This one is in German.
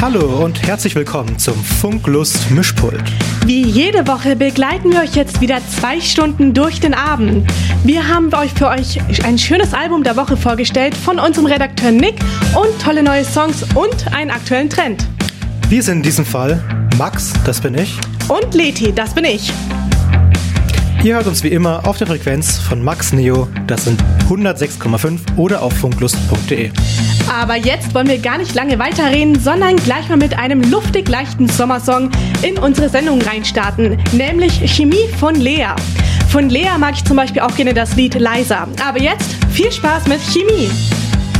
Hallo und herzlich willkommen zum Funklust Mischpult. Wie jede Woche begleiten wir euch jetzt wieder 2 Stunden durch den Abend. Wir haben für euch ein schönes Album der Woche vorgestellt von unserem Redakteur Nick und tolle neue Songs und einen aktuellen Trend. Wir sind in diesem Fall Max, das bin ich. Und Leti, das bin ich. Ihr hört uns wie immer auf der Frequenz von Max Neo, das sind 106,5 oder auf funklust.de. Aber jetzt wollen wir gar nicht lange weiterreden, sondern gleich mal mit einem luftig leichten Sommersong in unsere Sendung reinstarten, nämlich Chemie von Lea. Von Lea mag ich zum Beispiel auch gerne das Lied Leiser. Aber jetzt viel Spaß mit Chemie.